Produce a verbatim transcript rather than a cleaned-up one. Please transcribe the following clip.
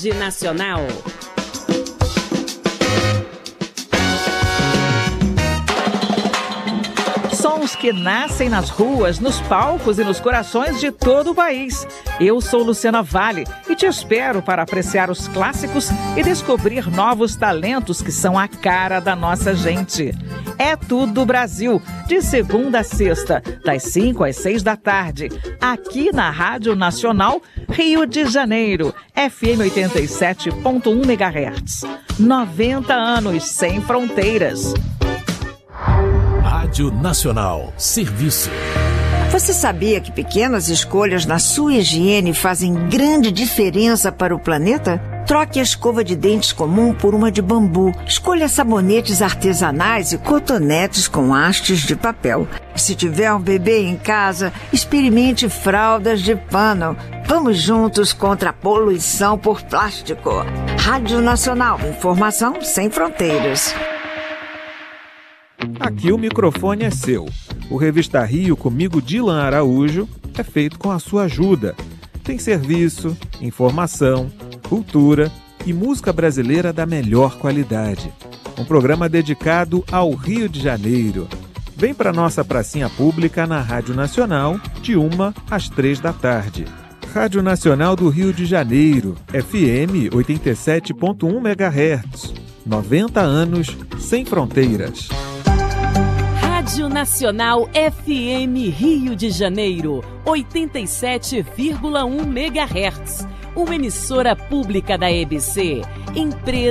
Rede Nacional. Sons que nascem nas ruas, nos palcos e nos corações de todo o país. Eu sou Luciana Vale e te espero para apreciar os clássicos e descobrir novos talentos que são a cara da nossa gente. É Tudo Brasil, de segunda a sexta, das cinco às seis da tarde, aqui na Rádio Nacional, Rio de Janeiro, F M oitenta e sete ponto um megahertz. noventa anos sem fronteiras. Rádio Nacional, serviço. Você sabia que pequenas escolhas na sua higiene fazem grande diferença para o planeta? Troque a escova de dentes comum por uma de bambu. Escolha sabonetes artesanais e cotonetes com hastes de papel. Se tiver um bebê em casa, experimente fraldas de pano. Vamos juntos contra a poluição por plástico. Rádio Nacional, informação sem fronteiras. Aqui o microfone é seu. O Revista Rio, comigo, Dilan Araújo, é feito com a sua ajuda. Tem serviço, informação, cultura e música brasileira da melhor qualidade. Um programa dedicado ao Rio de Janeiro. Vem para nossa pracinha pública na Rádio Nacional, de uma às três da tarde. Rádio Nacional do Rio de Janeiro, F M oitenta e sete ponto um megahertz. noventa anos sem fronteiras. Rádio Nacional F M Rio de Janeiro, oitenta e sete vírgula um megahertz. Uma emissora pública da E B C, empresa